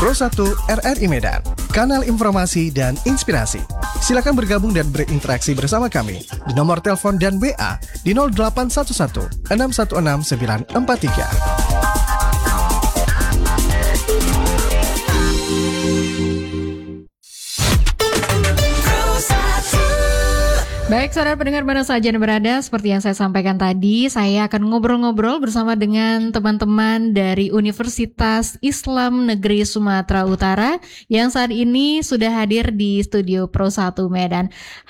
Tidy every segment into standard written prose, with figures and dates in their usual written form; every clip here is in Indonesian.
Pro1 RRI Medan, kanal informasi dan inspirasi. Silakan bergabung dan berinteraksi bersama kami di nomor telepon dan WA di 0811 616 943. Baik, saudara pendengar mana saja yang berada, seperti yang saya sampaikan tadi, saya akan ngobrol-ngobrol bersama dengan teman-teman dari Universitas Islam Negeri Sumatera Utara yang saat ini sudah hadir di studio Pro1 Medan.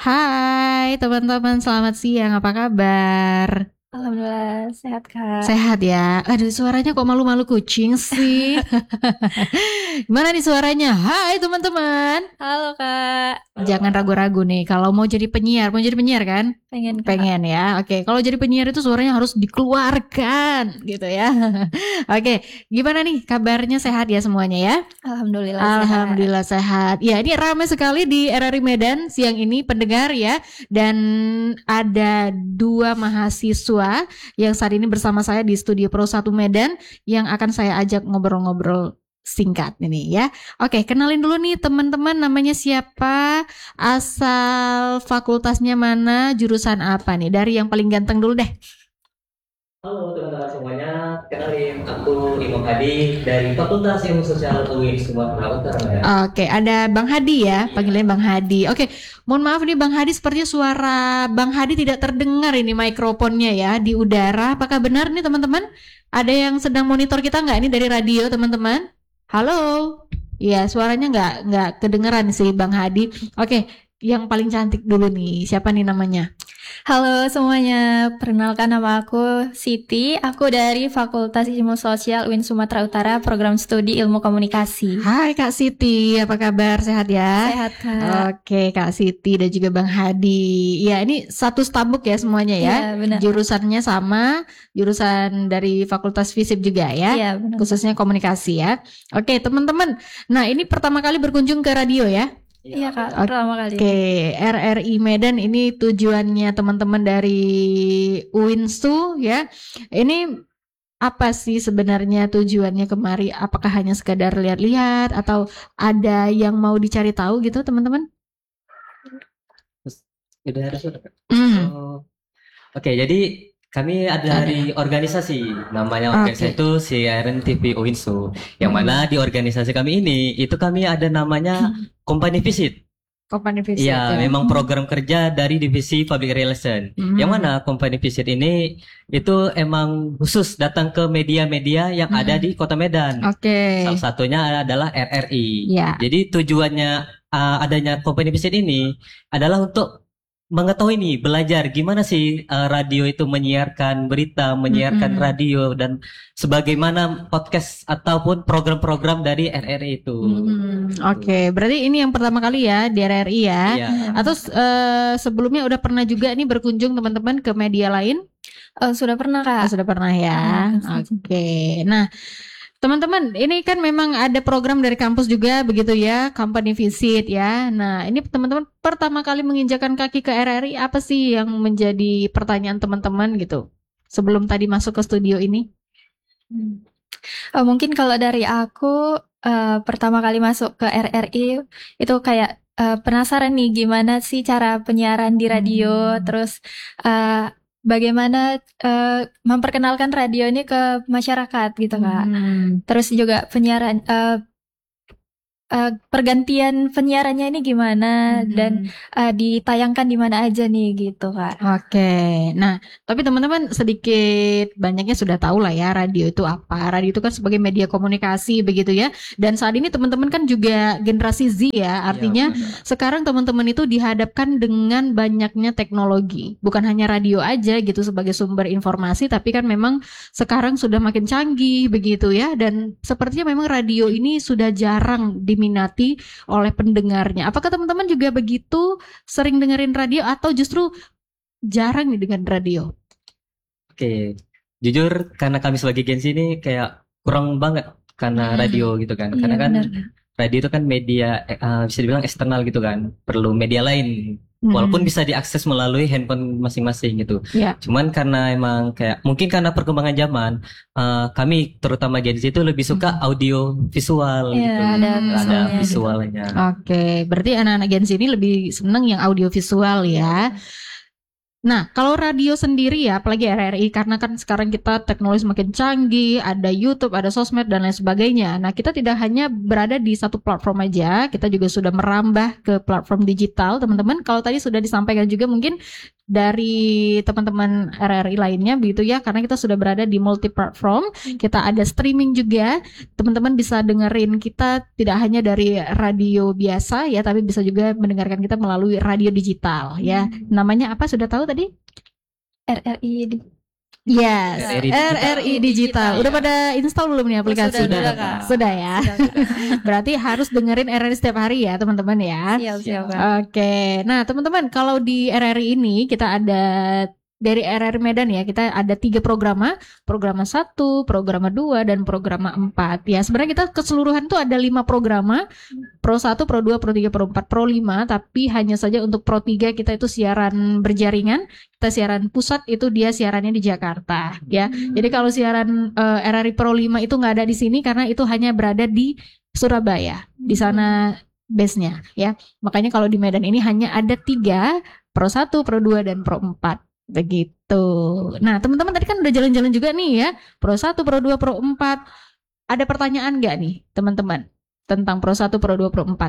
Hai teman-teman, selamat siang, apa kabar? Alhamdulillah, sehat Kak. Sehat ya. Aduh, suaranya kok malu-malu kucing sih. Gimana nih suaranya? Hai teman-teman. Halo Kak. Jangan ragu-ragu nih kalau mau jadi penyiar kan? Pengen Kak. Pengen ya. Oke, kalau jadi penyiar itu suaranya harus dikeluarkan gitu ya. Oke, gimana nih kabarnya, sehat ya semuanya ya? Alhamdulillah sehat. Ya, ini ramai sekali di RRI Medan siang ini pendengar ya. Dan ada 2 mahasiswa yang saat ini bersama saya di studio Pro1 Medan yang akan saya ajak ngobrol-ngobrol singkat ini ya. Oke, kenalin dulu nih teman-teman, namanya siapa, asal fakultasnya mana, jurusan apa nih? Dari yang paling ganteng dulu deh. Halo teman-teman semuanya, kenalin aku Imam Hadi dari Fakultas Ilmu Sosial UIN Sumatera Utara. Oke, ada Bang Hadi ya, panggilannya Bang Hadi. Oke, mohon maaf nih Bang Hadi, sepertinya suara Bang Hadi tidak terdengar ini mikrofonnya ya di udara. Apakah benar nih teman-teman? Ada yang sedang monitor kita nggak ini dari radio teman-teman? Halo, ya suaranya nggak kedengeran sih Bang Hadi. Oke, yang paling cantik dulu nih, siapa nih namanya? Halo semuanya, perkenalkan nama aku Siti. Aku dari Fakultas Ilmu Sosial UIN Sumatera Utara, program studi Ilmu Komunikasi. Hai Kak Siti, apa kabar? Sehat ya? Sehat Kak. Oke, Kak Siti dan juga Bang Hadi. Ya, ini satu stabuk ya semuanya ya. Iya, benar. Jurusannya sama, jurusan dari Fakultas FISIP juga ya. Iya, benar. Khususnya komunikasi ya. Oke, teman-teman. Nah, ini pertama kali berkunjung ke radio ya. Iya Kak, pertama kali. Oke, RRI Medan ini tujuannya teman-teman dari UINSU ya. Ini apa sih sebenarnya tujuannya kemari? Apakah hanya sekadar lihat-lihat atau ada yang mau dicari tahu gitu teman-teman? Udah ada suara Kak? Oke, jadi kami ada dari organisasi, namanya organisasi itu siaran TV UINSU. Yang mana di organisasi kami ini, itu kami ada namanya Company Visit. Company Visit. Iya, memang program kerja dari divisi Public Relation. Yang mana Company Visit ini itu emang khusus datang ke media-media yang ada di Kota Medan. Oke. Salah satunya adalah RRI. Ya. Jadi tujuannya adanya Company Visit ini adalah untuk mengetahui nih, belajar gimana sih radio itu menyiarkan berita, menyiarkan radio dan sebagaimana podcast ataupun program-program dari RRI itu. Oke, berarti ini yang pertama kali ya di RRI ya. Iya. Atau sebelumnya udah pernah juga nih berkunjung teman-teman ke media lain? Sudah pernah Kak. Sudah pernah ya. Oke. Nah, teman-teman, ini kan memang ada program dari kampus juga begitu ya, company visit ya. Nah, ini teman-teman pertama kali menginjakan kaki ke RRI, apa sih yang menjadi pertanyaan teman-teman gitu sebelum tadi masuk ke studio ini? Mungkin kalau dari aku pertama kali masuk ke RRI itu kayak penasaran nih gimana sih cara penyiaran di radio, terus bagaimana memperkenalkan radio ini ke masyarakat gitu Kak. Terus juga penyiaran pergantian penyiarannya ini gimana dan ditayangkan di mana aja nih gitu Kak. Oke. Nah, tapi teman-teman sedikit banyaknya sudah tahu lah ya radio itu apa. Radio itu kan sebagai media komunikasi begitu ya. Dan saat ini teman-teman kan juga generasi Z ya. Artinya sekarang teman-teman itu dihadapkan dengan banyaknya teknologi. Bukan hanya radio aja gitu sebagai sumber informasi, tapi kan memang sekarang sudah makin canggih begitu ya. Dan sepertinya memang radio ini sudah jarang diminati oleh pendengarnya. Apakah teman-teman juga begitu sering dengerin radio atau justru jarang nih dengan radio? Oke, jujur karena kami sebagai Gen Z ini kayak kurang banget karena radio gitu kan. Karena kan radio itu kan media bisa dibilang eksternal gitu kan. Perlu media lain walaupun bisa diakses melalui handphone masing-masing gitu. Ya. Cuman karena emang kayak mungkin karena perkembangan zaman, kami terutama Gen Z itu lebih suka audio visual Iya, gitu. ada Ada visualnya. visualnya. Oke, berarti anak-anak Gen Z ini lebih seneng yang audio visual ya. Nah, kalau radio sendiri ya, apalagi RRI, karena kan sekarang kita teknologi semakin canggih, ada YouTube, ada sosmed, dan lain sebagainya. Nah, kita tidak hanya berada di satu platform aja, kita juga sudah merambah ke platform digital, teman-teman. Kalau tadi sudah disampaikan juga mungkin dari teman-teman RRI lainnya, begitu ya, karena kita sudah berada di multi platform, kita ada streaming juga, teman-teman bisa dengerin kita tidak hanya dari radio biasa ya, tapi bisa juga mendengarkan kita melalui radio digital ya. Namanya apa, sudah tahu tadi? RRI Yes, RRI Digital. RRI Digital. Udah pada install belum nih aplikasi? Sudah, Kak. Sudah ya. Berarti harus dengerin RRI setiap hari ya, teman-teman ya. Siap, Kak. Oke, nah teman-teman, kalau di RRI ini kita ada dari RRI Medan ya, kita ada 3 programa 1, programa 2, dan programa 4. Ya, sebenarnya kita keseluruhan tuh ada 5 programa, Pro 1, Pro 2, Pro 3, Pro 4, Pro 5, tapi hanya saja untuk Pro 3 kita itu siaran berjaringan, kita siaran pusat itu dia siarannya di Jakarta ya. Jadi kalau siaran RRI Pro 5 itu nggak ada di sini karena itu hanya berada di Surabaya. Di sana base-nya ya. Makanya kalau di Medan ini hanya ada 3, Pro 1, Pro 2, dan Pro 4. Begitu. Nah, teman-teman tadi kan udah jalan-jalan juga nih ya. Pro 1, Pro 2, Pro 4. Ada pertanyaan nggak nih, teman-teman? Tentang Pro 1, Pro 2, Pro 4.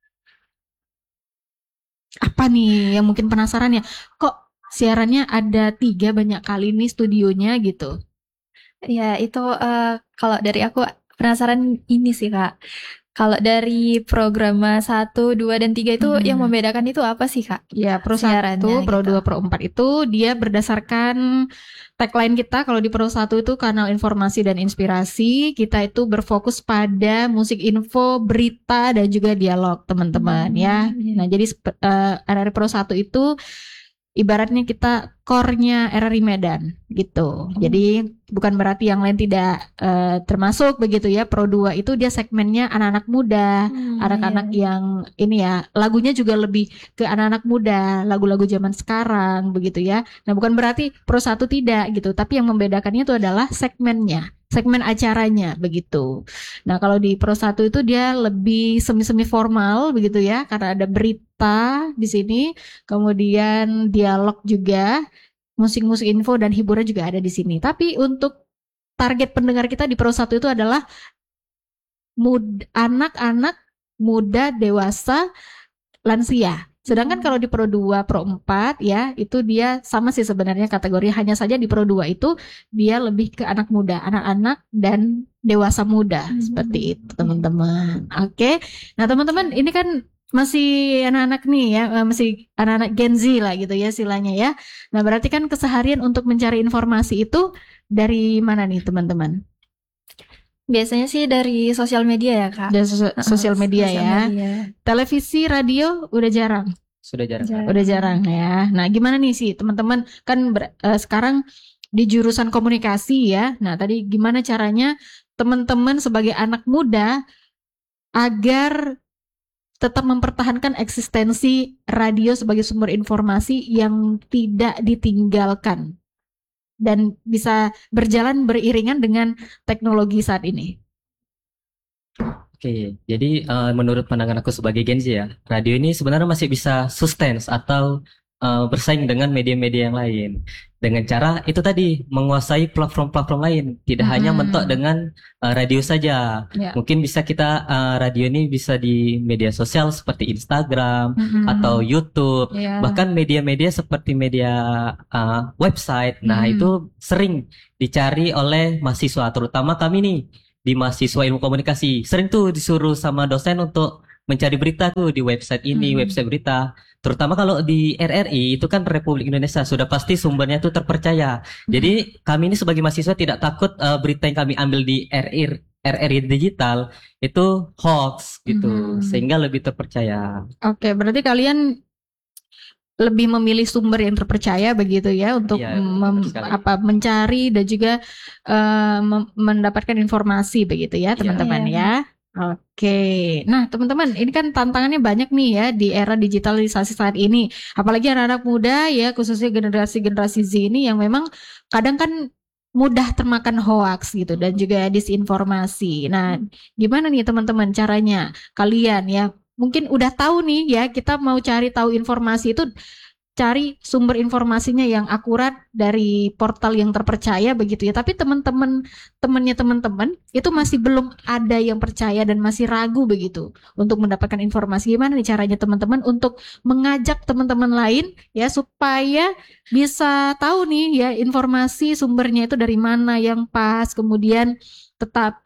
Apa nih yang mungkin penasaran ya? Kok siarannya ada 3 banyak kali nih studionya gitu? Ya, itu kalau dari aku penasaran ini sih, Kak. Kalau dari programa 1, 2, dan 3 itu yang membedakan itu apa sih, Kak? Ya, Pro 1, Siarannya Pro gitu. 2, Pro 4 itu dia berdasarkan tagline kita. Kalau di Pro 1 itu kanal informasi dan inspirasi, kita itu berfokus pada musik info, berita, dan juga dialog, teman-teman ya. Iya. Nah, jadi RRI Pro 1 itu ibaratnya kita core-nya RRI Medan gitu. Jadi bukan berarti yang lain tidak termasuk begitu ya. Pro 2 itu dia segmennya anak-anak muda, anak-anak yang ini ya, lagunya juga lebih ke anak-anak muda, lagu-lagu zaman sekarang begitu ya. Nah, bukan berarti Pro 1 tidak gitu, tapi yang membedakannya itu adalah segmennya, segmen acaranya begitu. Nah, kalau di Pro 1 itu dia lebih semi-semi formal begitu ya, karena ada berita di sini, kemudian dialog juga, musik-musik info dan hiburan juga ada di sini. Tapi untuk target pendengar kita di Pro 1 itu adalah anak-anak, muda, dewasa, lansia. Sedangkan kalau di Pro 2, Pro 4 ya, itu dia sama sih sebenarnya kategori, hanya saja di Pro 2 itu dia lebih ke anak muda, anak-anak dan dewasa muda, seperti itu teman-teman. Oke. Nah, teman-teman, ini kan masih anak-anak nih ya, masih anak-anak Gen Z lah gitu ya istilahnya ya. Nah, berarti kan keseharian untuk mencari informasi itu dari mana nih teman-teman? Biasanya sih dari sosial media ya, Kak. Dari sosial media Sosial ya. media. Televisi, radio udah jarang. Sudah jarang. Jarang. Udah jarang ya. Nah, gimana nih sih teman-teman kan sekarang di jurusan komunikasi ya. Nah, tadi gimana caranya teman-teman sebagai anak muda agar tetap mempertahankan eksistensi radio sebagai sumber informasi yang tidak ditinggalkan dan bisa berjalan beriringan dengan teknologi saat ini. Oke, jadi menurut pandangan aku sebagai Gen Z ya, radio ini sebenarnya masih bisa sustain atau bersaing dengan media-media yang lain. Dengan cara itu tadi, menguasai platform-platform lain. Tidak hanya mentok dengan radio saja. Ya. Mungkin bisa kita, radio ini bisa di media sosial seperti Instagram atau YouTube. Ya. Bahkan media-media seperti media website. Nah, itu sering dicari oleh mahasiswa, terutama kami nih di mahasiswa ilmu komunikasi. Sering tuh disuruh sama dosen untuk mencari berita tuh di website ini, website berita. Terutama kalau di RRI itu kan Republik Indonesia, sudah pasti sumbernya tuh terpercaya. Jadi kami ini sebagai mahasiswa tidak takut berita yang kami ambil di RRI Digital itu hoax gitu, sehingga lebih terpercaya. Oke, berarti kalian lebih memilih sumber yang terpercaya begitu ya untuk Iya, benar sekali. mencari dan juga mendapatkan informasi begitu ya teman-teman Iya. ya. Oke, nah teman-teman, ini kan tantangannya banyak nih ya di era digitalisasi saat ini. Apalagi anak-anak muda ya, khususnya generasi-generasi Z ini yang memang kadang kan mudah termakan hoaks gitu dan juga disinformasi. Nah, gimana nih teman-teman caranya kalian ya? Mungkin udah tahu nih ya, kita mau cari tahu informasi itu cari sumber informasinya yang akurat dari portal yang terpercaya begitu ya. Tapi temannya teman-teman itu masih belum ada yang percaya dan masih ragu begitu untuk mendapatkan informasi. Gimana nih caranya teman-teman untuk mengajak teman-teman lain ya supaya bisa tahu nih ya informasi sumbernya itu dari mana yang pas, kemudian tetap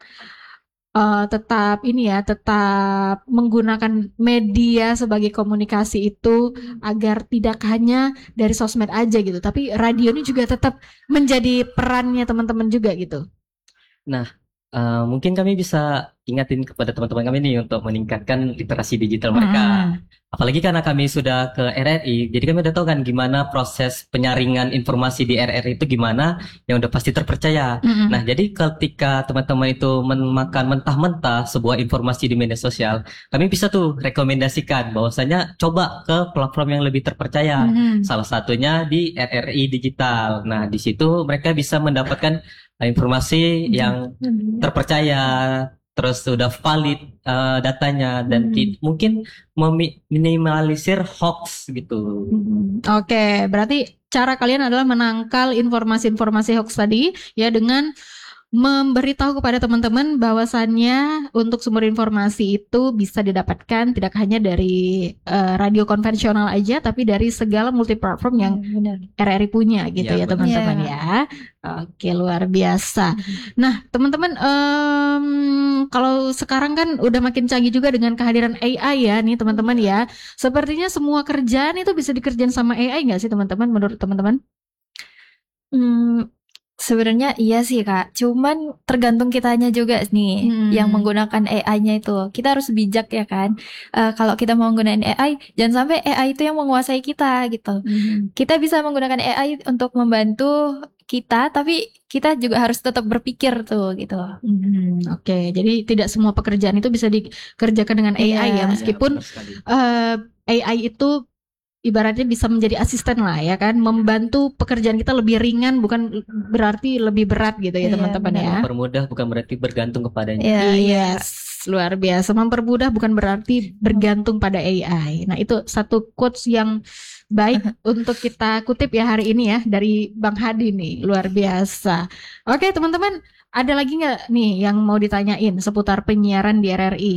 tetap ini ya, tetap menggunakan media sebagai komunikasi itu agar tidak hanya dari sosmed aja gitu, tapi radio ini juga tetap menjadi perannya teman-teman juga gitu. Nah, mungkin kami bisa ingatin kepada teman-teman kami nih untuk meningkatkan literasi digital mereka. Apalagi karena kami sudah ke RRI, jadi kami udah tahu kan gimana proses penyaringan informasi di RRI itu gimana, yang udah pasti terpercaya. Nah, jadi ketika teman-teman itu memakan mentah-mentah sebuah informasi di media sosial, kami bisa tuh rekomendasikan bahwasanya coba ke platform yang lebih terpercaya. Salah satunya di RRI Digital. Nah, di situ mereka bisa mendapatkan informasi yang terpercaya, terus sudah valid datanya, dan mungkin meminimalisir hoax gitu. Oke, berarti cara kalian adalah menangkal informasi-informasi hoax tadi ya dengan memberitahu kepada teman-teman bahwasannya untuk sumber informasi itu bisa didapatkan tidak hanya dari radio konvensional aja, tapi dari segala multi platform yang RRI punya gitu ya teman-teman ya. Oke, luar biasa. Nah teman-teman, kalau sekarang kan udah makin canggih juga dengan kehadiran AI ya nih teman-teman ya. Sepertinya semua kerjaan itu bisa dikerjain sama AI nggak sih teman-teman menurut teman-teman? Sebenarnya iya sih Kak, cuman tergantung kitanya juga nih yang menggunakan AI-nya itu. Kita harus bijak ya kan. Kalau kita mau menggunakan AI, jangan sampai AI itu yang menguasai kita gitu. Kita bisa menggunakan AI untuk membantu kita, tapi kita juga harus tetap berpikir tuh gitu. Oke, jadi tidak semua pekerjaan itu bisa dikerjakan dengan AI ya, meskipun AI itu ibaratnya bisa menjadi asisten lah ya kan, membantu pekerjaan kita lebih ringan, bukan berarti lebih berat gitu ya teman-teman ya. Mempermudah bukan berarti bergantung kepadanya. Yes, luar biasa. Mempermudah bukan berarti bergantung pada AI. Nah itu satu quotes yang baik untuk kita kutip ya hari ini ya dari Bang Hadi nih, luar biasa. Oke teman-teman, ada lagi nggak nih yang mau ditanyain seputar penyiaran di RRI?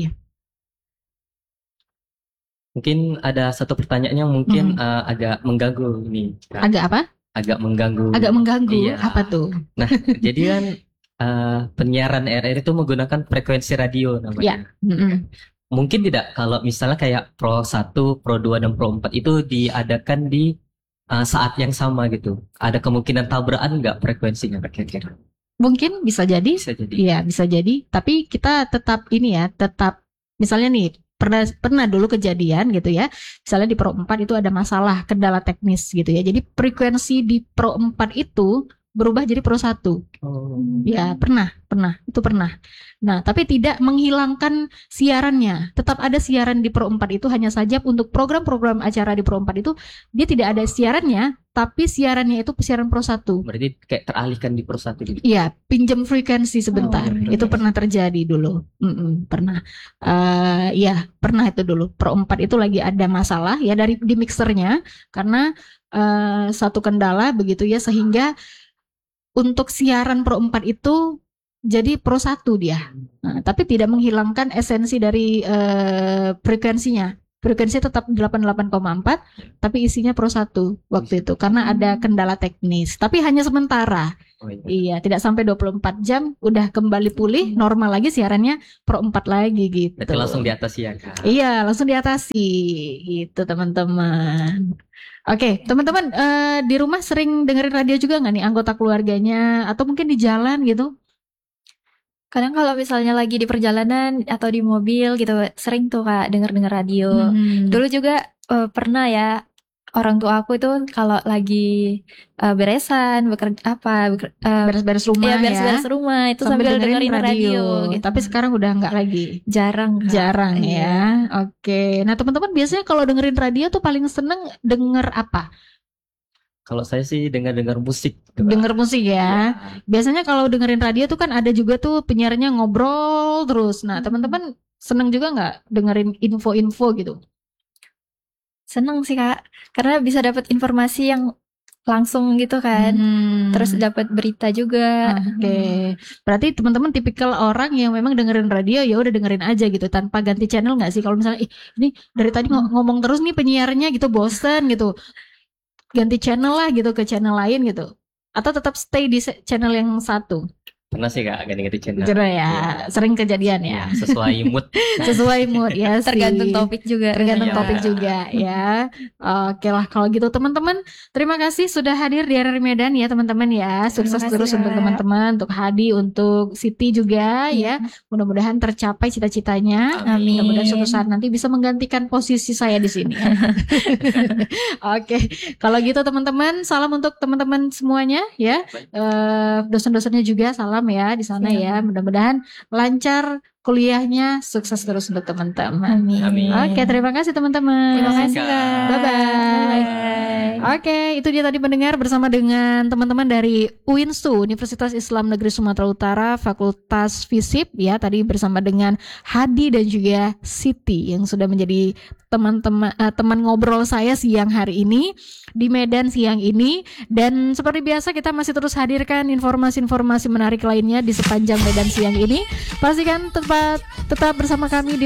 Mungkin ada satu pertanyaan yang mungkin agak mengganggu ini. Agak apa? Agak mengganggu. Agak mengganggu. Iya. Apa tuh? Nah, jadi kan penyiaran RRI itu menggunakan frekuensi radio namanya. Mungkin tidak kalau misalnya kayak Pro 1, Pro 2, dan Pro 4 itu diadakan di saat yang sama gitu. Ada kemungkinan tabrakan nggak frekuensinya kira-kira? Mungkin bisa jadi. Bisa jadi. Iya, bisa jadi. Tapi kita tetap ini ya, tetap misalnya nih pernah dulu kejadian gitu ya. Misalnya di Pro 4 itu ada masalah kendala teknis gitu ya. Jadi frekuensi di Pro 4 itu berubah jadi Pro 1. Ya, pernah. Itu pernah. Nah, tapi tidak menghilangkan siarannya. Tetap ada siaran di Pro 4 itu, hanya saja untuk program-program acara di Pro 4 itu dia tidak ada siarannya, tapi siarannya itu siaran Pro 1. Berarti kayak teralihkan di Pro 1 gitu. Iya, pinjam frekuensi sebentar. Itu pernah terjadi dulu. Pernah. Iya, pernah itu dulu. Pro 4 itu lagi ada masalah ya di mixernya karena satu kendala begitu ya, sehingga untuk siaran Pro 4 itu jadi Pro 1 dia. Nah, tapi tidak menghilangkan esensi dari frekuensinya. Frekuensi tetap 88,4 tapi isinya Pro 1 waktu itu karena ada kendala teknis. Tapi hanya sementara. Iya, tidak sampai 24 jam udah kembali pulih, normal lagi siarannya Pro 4 lagi gitu. Berarti langsung diatasi ya Kak? Iya, langsung diatasi gitu teman-teman. Oke, teman-teman di rumah sering dengerin radio juga nggak nih anggota keluarganya atau mungkin di jalan gitu? Kadang kalau misalnya lagi di perjalanan atau di mobil gitu, sering tuh Kak denger radio. Dulu juga pernah ya orang tua aku itu kalau lagi beresan, Beres-beres rumah ya beres-beres rumah itu sambil dengerin radio gitu. Tapi sekarang udah nggak lagi. Jarang, Kak. Jarang Iya. ya. Oke. Nah, teman-teman biasanya kalau dengerin radio tuh paling seneng denger apa? Kalau saya sih dengar musik. gitu, Kak. Denger musik ya. Ya. Biasanya kalau dengerin radio tuh kan ada juga tuh penyiarnya ngobrol terus. Nah, teman-teman seneng juga nggak dengerin info-info gitu? Seneng sih, Kak, karena bisa dapat informasi yang langsung gitu kan. Terus dapat berita juga. Oke. Berarti teman-teman tipikal orang yang memang dengerin radio ya udah dengerin aja gitu tanpa ganti channel nggak sih? Kalau misalnya ini dari tadi ngomong terus nih penyiarnya gitu bosen gitu. Ganti channel lah gitu ke channel lain gitu. Atau tetap stay di channel yang satu? Pernah sih Kak ganti-ganti channel. Jujur ya, Iya. sering kejadian ya. Sesuai mood. Sesuai mood ya sih. Tergantung topik juga. Tergantung Iya. topik juga ya. Oke lah kalau gitu teman-teman, terima kasih sudah hadir di RRI Medan ya teman-teman ya. Sukses Terima kasih, terus untuk Kak. teman-teman, untuk Hadi, untuk Siti juga ya. Mudah-mudahan tercapai cita-citanya. Amin. Mudah-mudahan suatu saat nanti bisa menggantikan posisi saya di sini. Oke, kalau gitu teman-teman, salam untuk teman-teman semuanya ya. Dosen-dosennya juga salam ya di sana Siap. ya. Mudah-mudahan lancar kuliahnya, sukses terus untuk teman-teman. Amin. Oke, terima kasih teman-teman. Terima kasih, Kak. Kak. Bye-bye. Bye. Oke, itu dia tadi pendengar bersama dengan teman-teman dari UINSU, Universitas Islam Negeri Sumatera Utara, Fakultas FISIP ya, tadi bersama dengan Hadi dan juga Siti yang sudah menjadi teman ngobrol saya siang hari ini di Medan siang ini. Dan seperti biasa kita masih terus hadirkan informasi-informasi menarik lainnya di sepanjang Medan siang ini. Pastikan tetap bersama kami di